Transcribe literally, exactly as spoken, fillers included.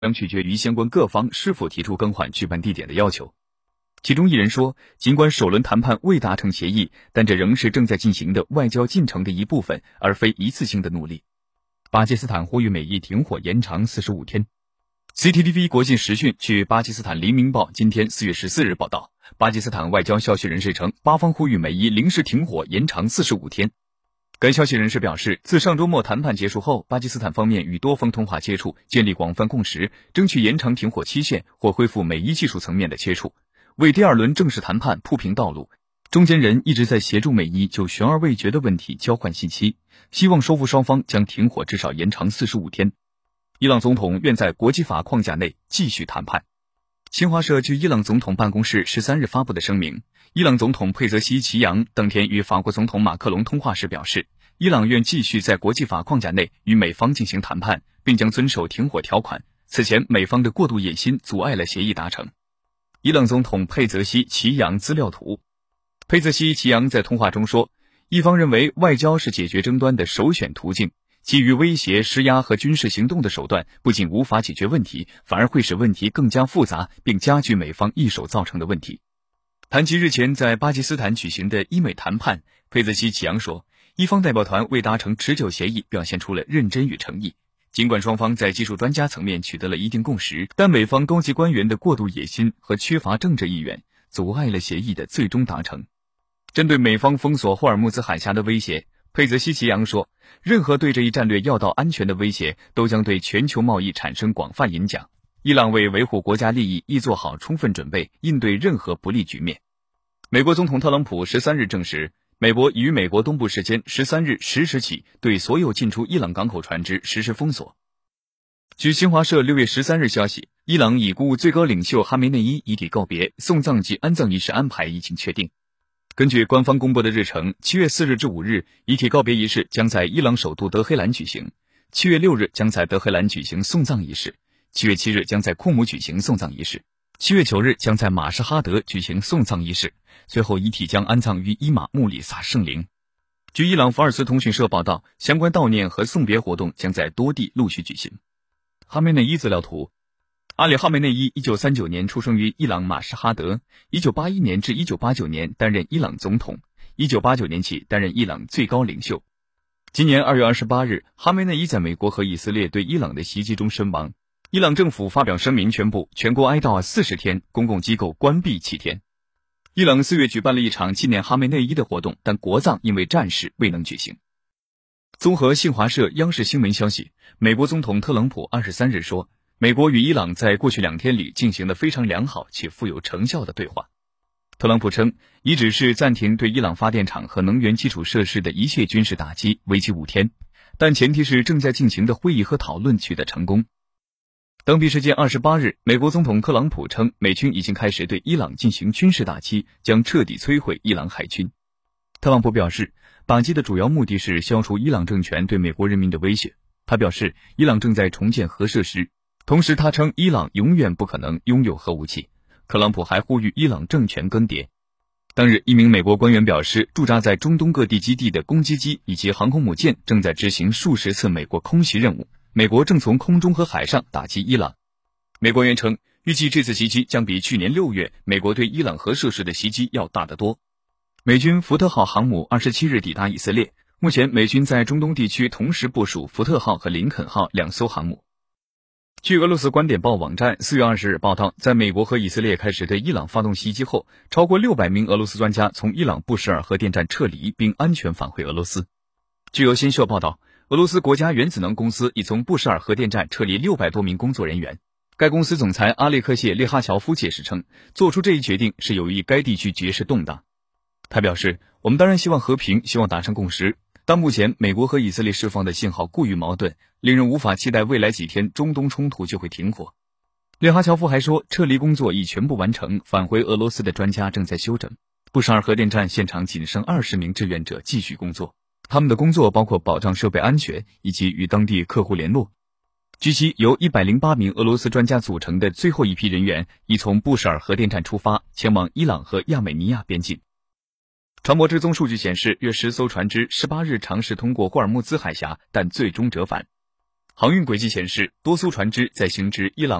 将取决于相关各方是否提出更换举办地点的要求。其中一人说，尽管首轮谈判未达成协议，但这仍是正在进行的外交进程的一部分，而非一次性的努力。巴基斯坦呼吁美伊停火延长四十五天。C T T V 国际时讯据巴基斯坦黎明报今天四月十四日报道，巴基斯坦外交消息人士称，巴方呼吁美伊临时停火延长四十五天。该消息人士表示，自上周末谈判结束后，巴基斯坦方面与多方通话接触，建立广泛共识，争取延长停火期限或恢复美伊技术层面的接触，为第二轮正式谈判铺平道路。中间人一直在协助美伊就悬而未决的问题交换信息，希望说服双方将停火至少延长四十五天。伊朗总统愿在国际法框架内继续谈判。新华社据伊朗总统办公室十三日发布的声明，伊朗总统佩泽西奇扬当天与法国总统马克龙通话时表示，伊朗愿继续在国际法框架内与美方进行谈判，并将遵守停火条款。此前美方的过度野心阻碍了协议达成。伊朗总统佩泽西奇扬资料图。佩泽西奇扬在通话中说，一方认为外交是解决争端的首选途径，基于威胁、施压和军事行动的手段不仅无法解决问题，反而会使问题更加复杂，并加剧美方一手造成的问题。谈及日前在巴基斯坦举行的伊美谈判，佩泽西奇扬说，伊方代表团为达成持久协议表现出了认真与诚意。尽管双方在技术专家层面取得了一定共识，但美方高级官员的过度野心和缺乏政治意愿阻碍了协议的最终达成。针对美方封锁霍尔木兹海峡的威胁，佩泽西奇扬说，任何对这一战略要道安全的威胁都将对全球贸易产生广泛影响。伊朗为维护国家利益已做好充分准备，应对任何不利局面。美国总统特朗普十三日证实，美国已于美国东部时间十三日十时起对所有进出伊朗港口船只实施封锁。据新华社六月十三日消息，伊朗已故最高领袖哈梅内伊遗体告别、送葬及安葬仪式安排已经确定。根据官方公布的日程，七月四日至五日，遗体告别仪式将在伊朗首都德黑兰举行；七月六日将在德黑兰举行送葬仪式；七月七日将在库姆举行送葬仪式；七月九日将在马什哈德举行送葬仪式，随后遗体将安葬于伊玛穆里萨圣陵。据伊朗法尔斯通讯社报道，相关悼念和送别活动将在多地陆续举行。哈梅内伊资料图。阿里·哈梅内伊一九三九年出生于伊朗马什哈德，一九八一年至一九八九年担任伊朗总统，一九八九年起担任伊朗最高领袖。今年二月二十八日，哈梅内伊在美国和以色列对伊朗的袭击中身亡。伊朗政府发表声明宣布全国哀悼四十天，公共机构关闭七天。伊朗四月举办了一场纪念哈梅内伊的活动，但国葬因为战事未能举行。综合新华社央视新闻消息，美国总统特朗普二十三日说，美国与伊朗在过去两天里进行了非常良好且富有成效的对话。特朗普称，已指示暂停对伊朗发电厂和能源基础设施的一切军事打击，为期五天，但前提是正在进行的会议和讨论取得成功。当地时间二十八日，美国总统特朗普称，美军已经开始对伊朗进行军事打击，将彻底摧毁伊朗海军。特朗普表示，打击的主要目的是消除伊朗政权对美国人民的威胁。他表示，伊朗正在重建核设施。同时他称伊朗永远不可能拥有核武器。特朗普还呼吁伊朗政权更迭。当日，一名美国官员表示，驻扎在中东各地基地的攻击机以及航空母舰正在执行数十次美国空袭任务，美国正从空中和海上打击伊朗。美官员称，预计这次袭击将比去年六月美国对伊朗核设施的袭击要大得多。美军福特号航母二十七日抵达以色列，目前美军在中东地区同时部署福特号和林肯号两艘航母。据俄罗斯观点报网站四月二十日报道，在美国和以色列开始对伊朗发动袭击后，超过六百名俄罗斯专家从伊朗布什尔核电站撤离并安全返回俄罗斯。据俄新社报道，俄罗斯国家原子能公司已从布什尔核电站撤离六百多名工作人员。该公司总裁阿列克谢列哈乔夫解释称，做出这一决定是由于该地区局势动荡。他表示，我们当然希望和平，希望达成共识，但目前美国和以色列释放的信号过于矛盾，令人无法期待未来几天中东冲突就会停火。列哈乔夫还说，撤离工作已全部完成，返回俄罗斯的专家正在休整。布什尔核电站现场仅剩二十名志愿者继续工作，他们的工作包括保障设备安全以及与当地客户联络。据悉，由一百零八名俄罗斯专家组成的最后一批人员已从布什尔核电站出发，前往伊朗和亚美尼亚边境。船舶追踪数据显示，约十艘船只十八日尝试通过霍尔木兹海峡，但最终折返。 航运轨迹显示，多艘船只在行至伊朗